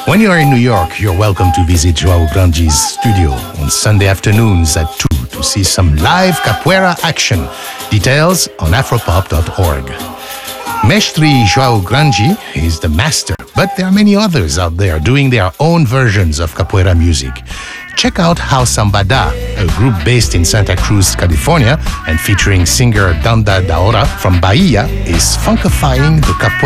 When you are in New York, you're welcome to visit Joao Grandi's studio on Sunday afternoons at 2 to see some live capoeira action. Details on afropop.org. Mestre Joao Grandi is the master, but there are many others out there doing their own versions of capoeira music. Check out How Sambada, a group based in Santa Cruz, California, and featuring singer Danda Daora from Bahia, is funkifying the capoeira